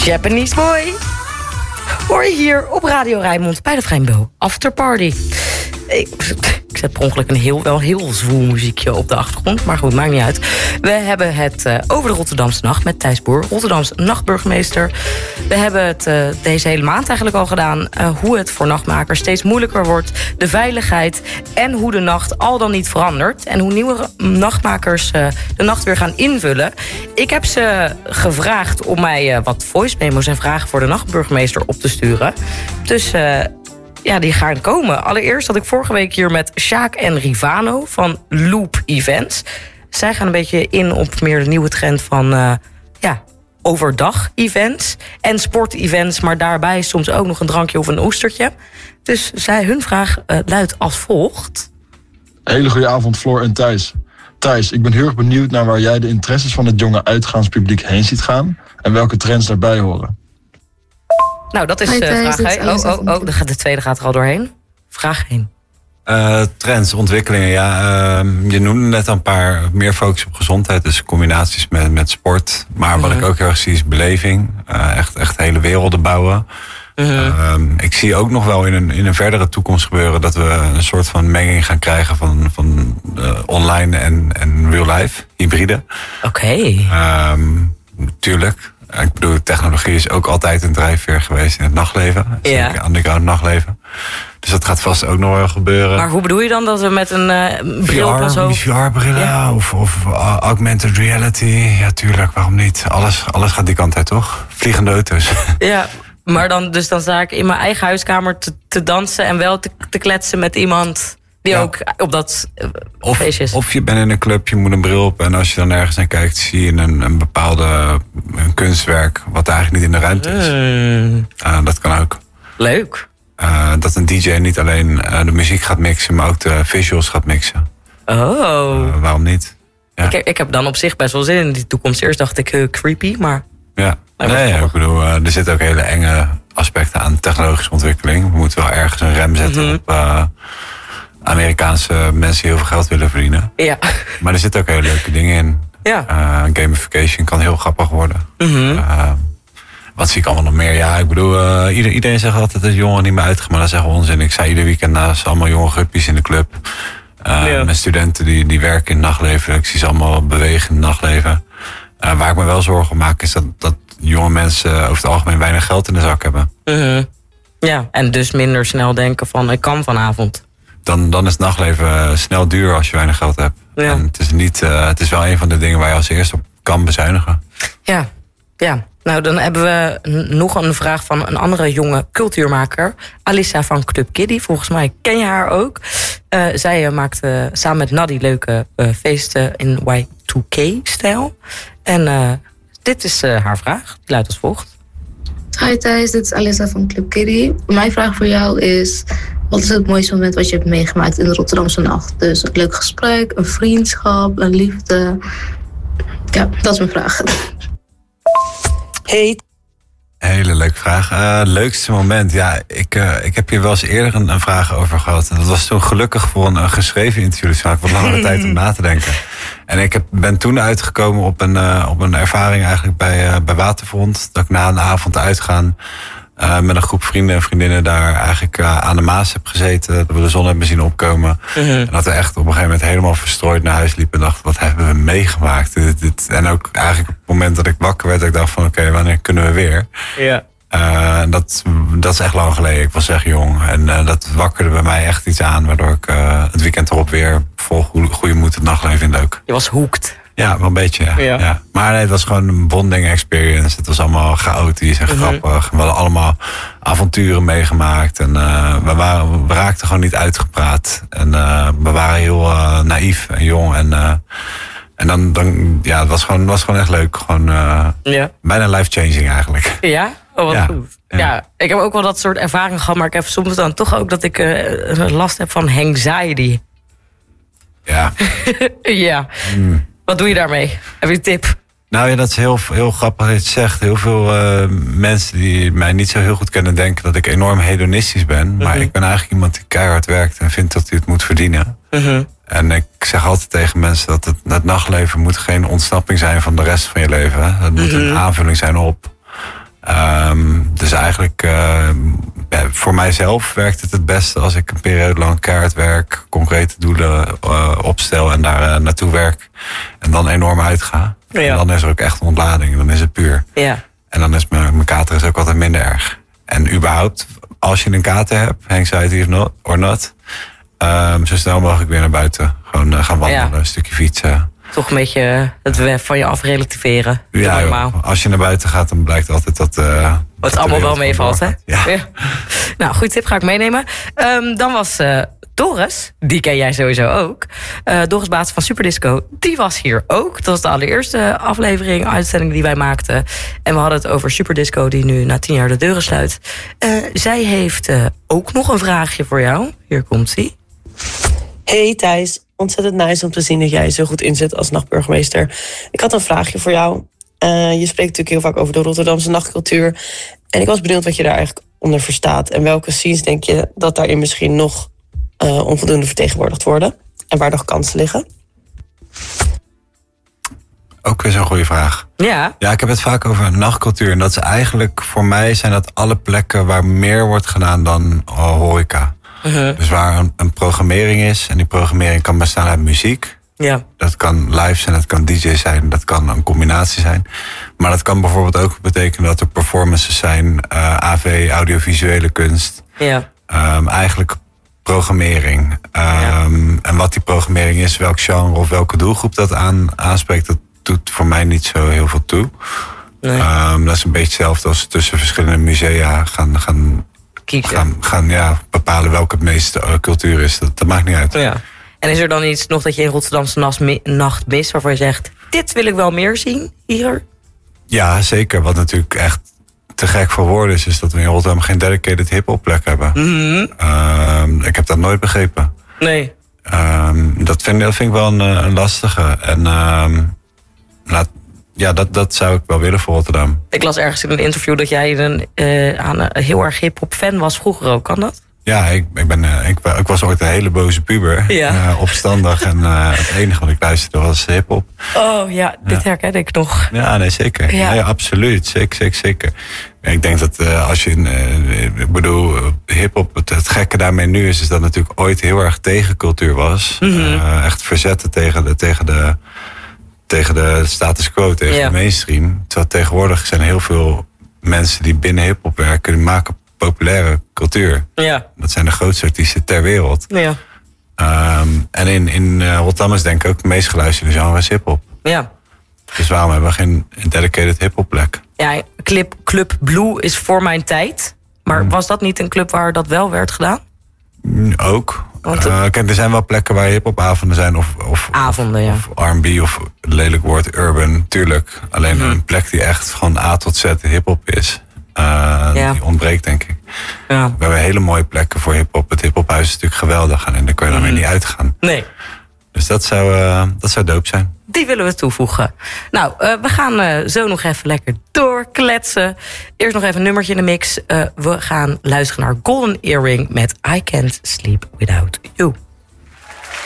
Japanese Boy. Hoor je hier op Radio Rijnmond bij de Vrijmbo Afterparty. Ik zet per ongeluk een heel zwoel muziekje op de achtergrond. Maar goed, maakt niet uit. We hebben het over de Rotterdamse nacht met Thijs Boer, Rotterdams nachtburgemeester. We hebben het deze hele maand eigenlijk al gedaan. Hoe het voor nachtmakers steeds moeilijker wordt. De veiligheid en hoe de nacht al dan niet verandert. En hoe nieuwe nachtmakers de nacht weer gaan invullen. Ik heb ze gevraagd om mij wat voice memo's en vragen voor de nachtburgemeester op te sturen. Dus ja, die gaan komen. Allereerst had ik vorige week hier met Sjaak en Rivano van Loop Events. Zij gaan een beetje in op meer de nieuwe trend van overdag events en sportevents, maar daarbij soms ook nog een drankje of een oestertje. Dus hun vraag luidt als volgt. Hele goede avond, Floor en Thijs. Thijs, ik ben heel erg benieuwd naar waar jij de interesses van het jonge uitgaanspubliek heen ziet gaan en welke trends daarbij horen. Nou, dat is vraag 1. De tweede gaat er al doorheen. Vraag 1. Trends, ontwikkelingen, ja. Je noemde net al een paar, meer focus op gezondheid. Dus combinaties met sport. Maar wat ik ook heel erg zie is beleving. Echt hele werelden bouwen. Ik zie ook nog wel in een verdere toekomst gebeuren dat we een soort van menging gaan krijgen van online en real life, hybride. Oké. Tuurlijk. Ik bedoel, technologie is ook altijd een drijfveer geweest in het nachtleven. Ja. Zeker underground nachtleven. Dus dat gaat vast ook nog wel gebeuren. Maar hoe bedoel je dan dat we met een bril op ons hoofd... VR-brillen of augmented reality. Ja, tuurlijk, waarom niet? Alles gaat die kant uit, toch? Vliegende auto's. Ja, maar dan sta ik in mijn eigen huiskamer te dansen en wel te kletsen met iemand die ook op dat feestje is. Of je bent in een club, je moet een bril op en als je dan ergens naar kijkt, zie je een bepaalde kunstwerk wat eigenlijk niet in de ruimte is. Dat kan ook. Leuk. Dat een DJ niet alleen de muziek gaat mixen, maar ook de visuals gaat mixen. Oh. Waarom niet? Ja. Ik heb dan op zich best wel zin in die toekomst. Eerst dacht ik creepy, maar... Ja, ik bedoel, er zitten ook hele enge aspecten aan technologische ontwikkeling. We moeten wel ergens een rem zetten op Amerikaanse mensen die heel veel geld willen verdienen. Ja. Maar er zitten ook hele leuke dingen in. Ja. Gamification kan heel grappig worden. Wat zie ik allemaal nog meer? Ja, ik bedoel, iedereen zegt altijd dat jongeren niet meer uitgaan, maar dat is echt onzin. Ik zei ieder weekend naast allemaal jonge guppies in de club. Met studenten die werken in het nachtleven. Ik zie ze allemaal bewegen in het nachtleven. Waar ik me wel zorgen om maak is dat jonge mensen over het algemeen weinig geld in de zak hebben. Ja, en dus minder snel denken van ik kan vanavond. Dan is het nachtleven snel duur als je weinig geld hebt. Ja. En het is wel een van de dingen waar je als eerste op kan bezuinigen. Ja. Nou, dan hebben we nog een vraag van een andere jonge cultuurmaker. Alissa van Club Kiddie. Volgens mij ken je haar ook. Zij maakt samen met Naddy leuke feesten in Y2K-stijl. En dit is haar vraag. Die luidt als volgt. Hi Thijs, dit is Alissa van Club Kiddie. Mijn vraag voor jou is... Wat is het mooiste moment wat je hebt meegemaakt in de Rotterdamse nacht? Dus een leuk gesprek, een vriendschap, een liefde. Ja, dat is mijn vraag. Hey. Hele leuke vraag. Leukste moment. Ja, ik heb hier wel eens eerder een vraag over gehad. En dat was toen gelukkig voor een geschreven interview. Dus ik had wat langere tijd om na te denken. En ik ben toen uitgekomen op een ervaring eigenlijk bij Waterfront. Dat ik na een avond uitgaan met een groep vrienden en vriendinnen daar eigenlijk aan de Maas heb gezeten. Dat we de zon hebben zien opkomen. En dat we echt op een gegeven moment helemaal verstrooid naar huis liepen. En dachten, wat hebben we meegemaakt? En ook eigenlijk op het moment dat ik wakker werd, ik dacht van oké, wanneer kunnen we weer? Ja. Dat is echt lang geleden. Ik was echt jong. En dat wakkerde bij mij echt iets aan. Waardoor ik het weekend erop weer vol goede moed het nachtleven indook. Je was hooked. Ja, wel een beetje. Ja. Maar nee, het was gewoon een bonding experience. Het was allemaal chaotisch en grappig. We hadden allemaal avonturen meegemaakt. En we raakten gewoon niet uitgepraat. En we waren heel naïef en jong. En dan het was gewoon echt leuk. Gewoon bijna life-changing eigenlijk. Ja? Oh, wat goed. Ja, ik heb ook wel dat soort ervaringen gehad. Maar ik heb soms dan toch ook dat ik last heb van anxiety. Ja. Ja. Wat doe je daarmee? Heb je een tip? Nou ja, dat is heel grappig dat je het zegt. Heel veel mensen die mij niet zo heel goed kennen denken dat ik enorm hedonistisch ben. Maar ik ben eigenlijk iemand die keihard werkt en vindt dat hij het moet verdienen. En ik zeg altijd tegen mensen dat het nachtleven moet geen ontsnapping zijn van de rest van je leven. Het moet een aanvulling zijn op. Dus eigenlijk, voor mijzelf werkt het beste als ik een periode lang keihard werk, concrete doelen opstel en daar naartoe werk. En dan enorm uitga. Ja. En dan is er ook echt een ontlading, dan is het puur. Ja. En dan is mijn kater is ook altijd minder erg. En überhaupt, als je een kater hebt, anxiety or not, zo snel mogelijk weer naar buiten. Gewoon gaan wandelen, een stukje fietsen. Toch een beetje het van je af relativeren. Ja, joh, als je naar buiten gaat, dan blijkt altijd dat... Wat allemaal wel meevalt, hè? Ja. Nou, goed tip, ga ik meenemen. Dan was Doris, die ken jij sowieso ook. Doris Baats van Superdisco, die was hier ook. Dat was de allereerste uitzending die wij maakten. En we hadden het over Superdisco, die nu na 10 jaar de deuren sluit. Zij heeft ook nog een vraagje voor jou. Hier komt-ie. Hey Thijs, ontzettend nice om te zien dat jij zo goed inzet als nachtburgemeester. Ik had een vraagje voor jou. Je spreekt natuurlijk heel vaak over de Rotterdamse nachtcultuur. En ik was benieuwd wat je daar eigenlijk onder verstaat. En welke scenes denk je dat daarin misschien nog onvoldoende vertegenwoordigd worden? En waar nog kansen liggen? Ook weer zo'n goede vraag. Ja, ik heb het vaak over nachtcultuur. En dat is eigenlijk, voor mij zijn dat alle plekken waar meer wordt gedaan dan horeca. Dus waar een programmering is. En die programmering kan bestaan uit muziek. Ja. Dat kan live zijn, dat kan DJ zijn, dat kan een combinatie zijn. Maar dat kan bijvoorbeeld ook betekenen dat er performances zijn, AV, audiovisuele kunst. Ja. Eigenlijk programmering. En wat die programmering is, welk genre of welke doelgroep dat aanspreekt, dat doet voor mij niet zo heel veel toe. Nee. Dat is een beetje hetzelfde als tussen verschillende musea gaan bepalen welke het meeste cultuur is. Dat maakt niet uit. Ja. En is er dan iets nog dat je in Rotterdamse nacht mist waarvan je zegt, dit wil ik wel meer zien hier? Ja, zeker. Wat natuurlijk echt te gek voor woorden is dat we in Rotterdam geen dedicated hip-hop plek hebben. Ik heb dat nooit begrepen. Nee. Dat vind ik wel een lastige. En dat zou ik wel willen voor Rotterdam. Ik las ergens in een interview dat jij een heel erg hip-hop fan was vroeger ook. Kan dat? Ja, ik was ooit een hele boze puber. Ja. Opstandig. En het enige wat ik luisterde was hip-hop. Oh ja, dit herken ik nog. Ja, nee, zeker. Ja. Ja, absoluut. Zeker. Ik denk dat als je hip-hop, het gekke daarmee nu is dat natuurlijk ooit heel erg tegencultuur was. Echt verzetten tegen de status quo, tegen de mainstream. Terwijl tegenwoordig zijn heel veel mensen die binnen hip-hop werken, die maken populaire cultuur. Ja. Dat zijn de grootste artiesten ter wereld. Ja. En in Rotterdam is denk ik ook het meest geluisterde genre is hip-hop. Ja. Dus waarom hebben we geen dedicated hip-hop plek? Ja, Club Blue is voor mijn tijd. Maar was dat niet een club waar dat wel werd gedaan? Ook. Kijk, er zijn wel plekken waar hip-hop avonden zijn. Of R&B of lelijk woord urban, tuurlijk. Alleen een plek die echt gewoon A tot Z hip-hop is. Die ontbreekt, denk ik. Ja. We hebben hele mooie plekken voor hip-hop. Het hip-hophuis is natuurlijk geweldig. En daar kun je dan weer niet uitgaan. Nee. Dus dat zou dope zijn. Die willen we toevoegen. Nou, we gaan zo nog even lekker doorkletsen. Eerst nog even een nummertje in de mix. We gaan luisteren naar Golden Earring met I Can't Sleep Without You.